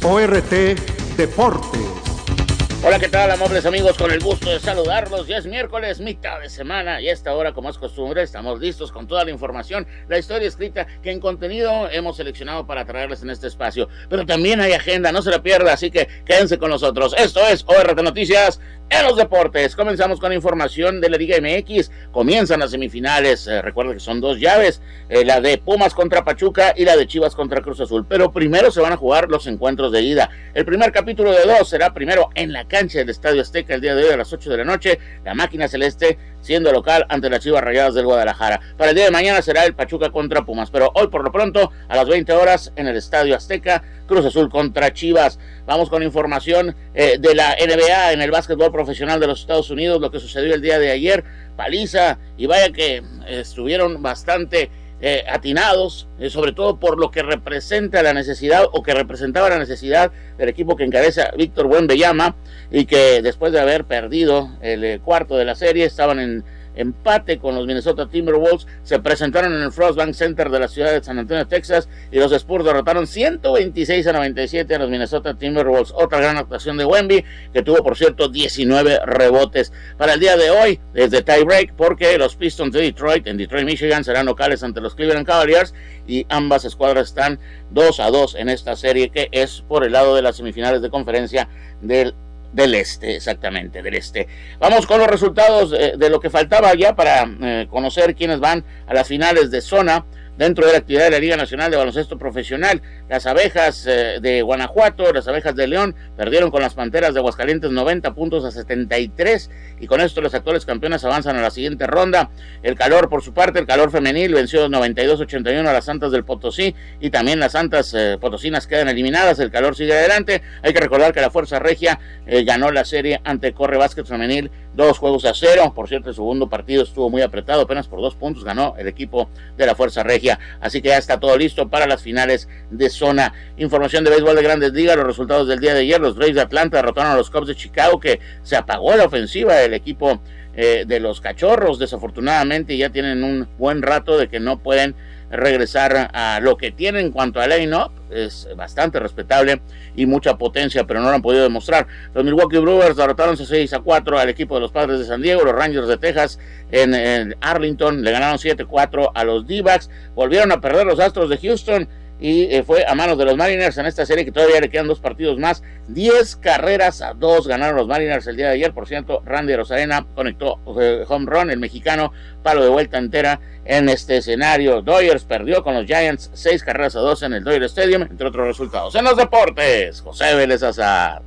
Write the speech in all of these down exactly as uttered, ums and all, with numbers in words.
O R T Deportes. Hola, ¿qué tal, amables amigos? Con el gusto de saludarlos. Ya es miércoles, mitad de semana, y a esta hora, como es costumbre, estamos listos con toda la información, la historia escrita que en contenido hemos seleccionado para traerles en este espacio. Pero también hay agenda, no se la pierda, así que quédense con nosotros. Esto es O R T Noticias en los deportes. Comenzamos con información de la Liga M X. Comienzan las semifinales. Eh, recuerda que son dos llaves, eh, la de Pumas contra Pachuca y la de Chivas contra Cruz Azul. Pero primero se van a jugar los encuentros de ida. El primer capítulo de dos será primero en la cancha del Estadio Azteca el día de hoy a las ocho de la noche. La máquina celeste siendo local ante las Chivas Rayadas del Guadalajara. Para el día de mañana será el Pachuca contra Pumas. Pero hoy por lo pronto a las veinte horas en el Estadio Azteca, Cruz Azul contra Chivas. Vamos con información eh, de la N B A en el básquetbol profesional de los Estados Unidos, lo que sucedió el día de ayer, paliza, y vaya que eh, estuvieron bastante eh, atinados, eh, sobre todo por lo que representa la necesidad, o que representaba la necesidad del equipo que encabeza Víctor Wembanyama, y que después de haber perdido el eh, cuarto de la serie, estaban en empate con los Minnesota Timberwolves, se presentaron en el Frost Bank Center de la ciudad de San Antonio, Texas, y los Spurs derrotaron ciento veintiséis a noventa y siete a los Minnesota Timberwolves. Otra gran actuación de Wemby, que tuvo, por cierto, diecinueve rebotes. Para el día de hoy, desde tie break, porque los Pistons de Detroit, en Detroit, Michigan, serán locales ante los Cleveland Cavaliers, y ambas escuadras están dos a dos en esta serie, que es por el lado de las semifinales de conferencia del del este, exactamente, del este. Vamos con los resultados eh, de lo que faltaba ya para eh, conocer quiénes van a las finales de zona dentro de la actividad de la Liga Nacional de Baloncesto Profesional. Las Abejas eh, de Guanajuato, las Abejas de León, perdieron con las Panteras de Aguascalientes noventa puntos a setenta y tres, y con esto los actuales campeones avanzan a la siguiente ronda. El Calor, por su parte, el Calor femenil venció noventa y dos a ochenta y uno a las Santas del Potosí, y también las Santas eh, Potosinas quedan eliminadas. El Calor sigue adelante. Hay que recordar que la Fuerza Regia eh, ganó la serie ante Corre Básquet femenil dos juegos a cero. Por cierto, el segundo partido estuvo muy apretado, apenas por dos puntos ganó el equipo de la Fuerza Regia. Así que ya está todo listo para las finales de zona. Información de béisbol de Grandes Ligas, los resultados del día de ayer: los Braves de Atlanta derrotaron a los Cubs de Chicago, que se apagó la ofensiva del equipo eh, de los Cachorros, desafortunadamente, y ya tienen un buen rato de que no pueden regresar a lo que tienen en cuanto a line-up. Es bastante respetable y mucha potencia, pero no lo han podido demostrar. Los Milwaukee Brewers derrotaron seis a cuatro al equipo de los Padres de San Diego. Los Rangers de Texas en, en Arlington le ganaron siete a cuatro a los D-backs. Volvieron a perder los Astros de Houston, y eh, fue a manos de los Mariners en esta serie, que todavía le quedan dos partidos más. Diez carreras a dos ganaron los Mariners el día de ayer. Por cierto, Randy Arozarena conectó eh, home run, el mexicano, palo de vuelta entera en este escenario. Dodgers perdió con los Giants seis carreras a dos en el Dodger Stadium, entre otros resultados. En los deportes, José Vélez Azar.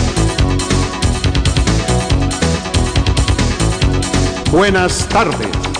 Buenas tardes.